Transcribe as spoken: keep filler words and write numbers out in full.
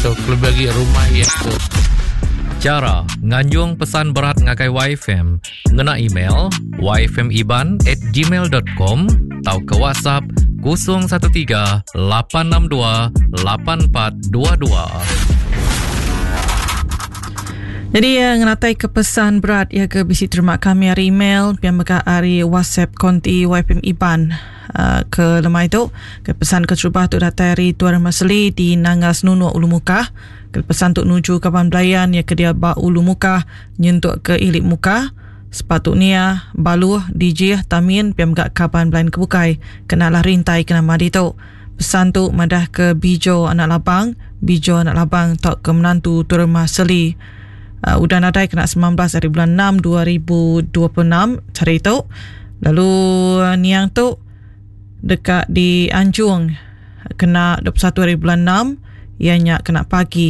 untuk lebih rumah ya tu. Cara nganjung pesan berat ngakai Y F M ngena email y f m iban at gmail dot com atau ke WhatsApp kosong satu tiga lapan enam dua lapan empat dua dua. Jadi ya ngenatai ke pesan berat ya ke bisi terima kami hari email pian meka hari WhatsApp konti Y F M Iban uh, ke lemah itu ke pesan ke terubah tu datai hari Tuan Masli di Nangas Nunu Ulu Mukah ke pesan tu nuju kapan belayan ya ke dia ba Ulu Mukah nyentuk ke Ilik Mukah sepatutnya balu D J Tamin pian meka kapan belayan kebukai kenalah rintai kena madi tu pesan tu madah ke Bijo anak labang Bijo anak labang tok ke menantu Tuan Masli. Uh, udah nadai kena sembilan belas hari bulan enam dua ribu dua puluh enam hari itu. Lalu uh, niang tu dekat di Anjung kena dua puluh satu hari bulan enam, ianya kena pagi